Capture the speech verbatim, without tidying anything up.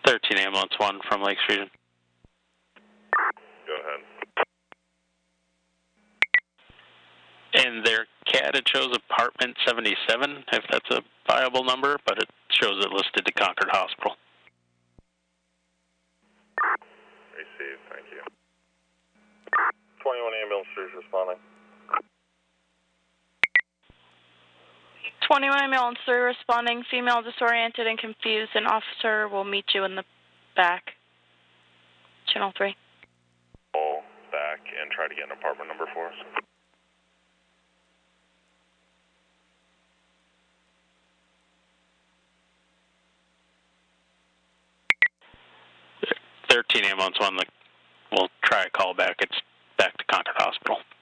thirteen Ambulance one from Lakes Region. Go ahead. And their C A D, it shows apartment seventy-seven, if that's a viable number, but it shows it listed to Concord Hospital. Received, thank you. twenty-one ambulance is responding. twenty-one ambulance three responding, female disoriented and confused. An officer will meet you in the back. Channel three. Pull back and try to get an apartment number for us. thirteen Ambulance one, we'll try a call back. It's back to Concord Hospital.